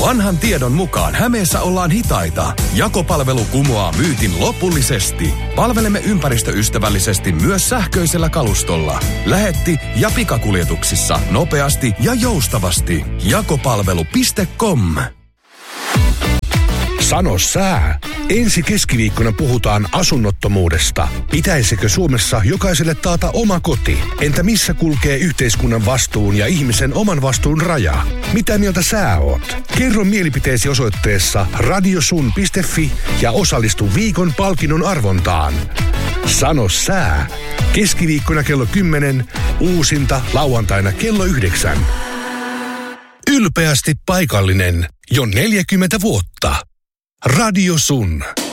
Vanhan tiedon mukaan Hämeessä ollaan hitaita. Jakopalvelu kumoaa myytin lopullisesti. Palvelemme ympäristöystävällisesti myös sähköisellä kalustolla. Lähetti- ja pikakuljetuksissa nopeasti ja joustavasti. Jakopalvelu.com. Sano sää. Ensi keskiviikkona puhutaan asunnottomuudesta. Pitäisikö Suomessa jokaiselle taata oma koti? Entä missä kulkee yhteiskunnan vastuun ja ihmisen oman vastuun raja? Mitä mieltä sä oot? Kerro mielipiteesi osoitteessa radiosun.fi ja osallistu viikon palkinnon arvontaan. Sano sää. Keskiviikkona kello 10, uusinta lauantaina kello 9. Ylpeästi paikallinen jo 40 vuotta. Radio Sun.